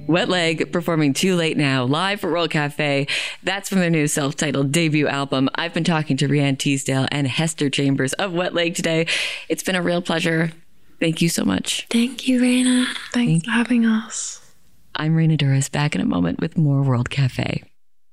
Wet Leg performing Too Late Now live for World Cafe. That's from their new self-titled debut album. I've been talking to Rianne Teasdale and Hester Chambers of Wet Leg today. It's been a real pleasure. Thank you so much. Thank you, Raina. Thanks for having us. I'm Raina Douris, back in a moment with more World Cafe.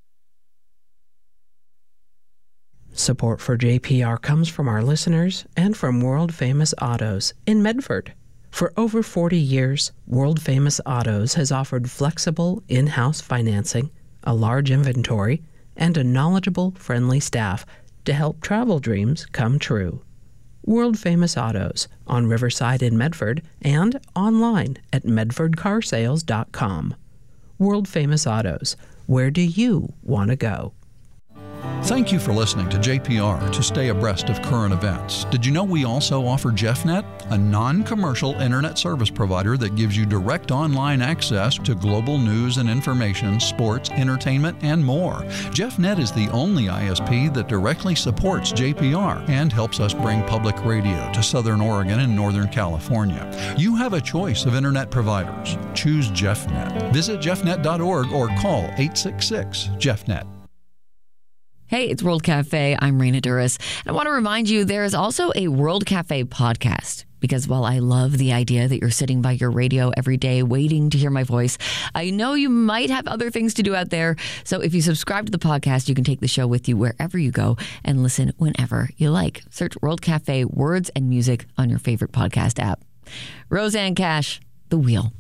Support for JPR comes from our listeners and from World Famous Autos in Medford. For over 40 years, World Famous Autos has offered flexible in-house financing, a large inventory, and a knowledgeable, friendly staff to help travel dreams come true. World Famous Autos on Riverside in Medford and online at medfordcarsales.com. World Famous Autos, where do you want to go? Thank you for listening to JPR to stay abreast of current events. Did you know we also offer JeffNet, a non-commercial internet service provider that gives you direct online access to global news and information, sports, entertainment, and more. JeffNet is the only ISP that directly supports JPR and helps us bring public radio to Southern Oregon and Northern California. You have a choice of internet providers. Choose JeffNet. Visit jeffnet.org or call 866-JeffNet. Hey, it's World Cafe. I'm Raina Douris. I want to remind you there is also a World Cafe podcast, because while I love the idea that you're sitting by your radio every day waiting to hear my voice, I know you might have other things to do out there. So if you subscribe to the podcast, you can take the show with you wherever you go and listen whenever you like. Search World Cafe Words and Music on your favorite podcast app. Roseanne Cash, The Wheel.